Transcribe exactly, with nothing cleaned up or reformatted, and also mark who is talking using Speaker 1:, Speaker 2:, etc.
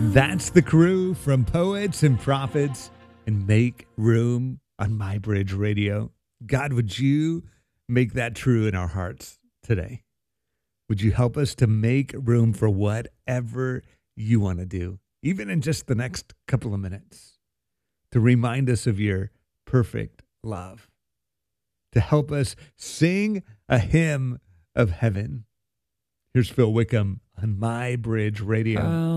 Speaker 1: That's the crew from Poets and Prophets and Make Room on My Bridge Radio. God, would you make that true in our hearts today? Would you help us to make room for whatever you want to do, even in just the next couple of minutes, to remind us of your perfect love, to help us sing a hymn of heaven. Here's Phil Wickham on My Bridge Radio.